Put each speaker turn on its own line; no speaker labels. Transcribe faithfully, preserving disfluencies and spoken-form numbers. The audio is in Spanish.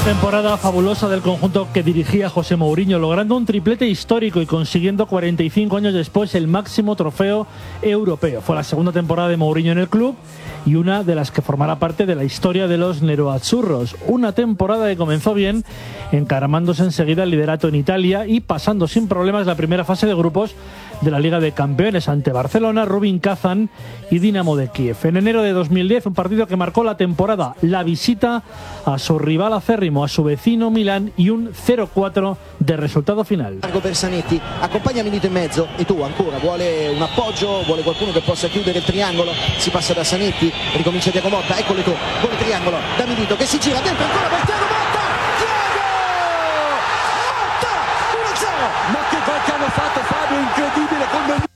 temporada fabulosa del conjunto que dirigía José Mourinho, logrando un triplete histórico y consiguiendo cuarenta y cinco años después el máximo trofeo europeo. Fue la segunda temporada de Mourinho en el club y una de las que formará parte de la historia de los neroazzurros. Una temporada que comenzó bien, encaramándose enseguida el liderato en Italia y pasando sin problemas la primera fase de grupos de la Liga de Campeones ante Barcelona, Rubin Kazan y Dinamo de Kiev. En enero de dos mil diez, un partido que marcó la temporada, la visita a su rival acérrimo, a su vecino Milán, y un cero cuatro de resultado final.
Largo per Zanetti, accompagna Milito in mezzo e tu ancora, vuole un appoggio, vuole qualcuno che possa chiudere il triangolo, si passa da Zanetti, ricomincia Thiago Motta, eccolo tu, buon triangolo da Milito che si gira dentro ancora per Thiago Motta, Thiago Motta, uno a zero,
ma che gol che hanno fatto, Fabio, incredibile, con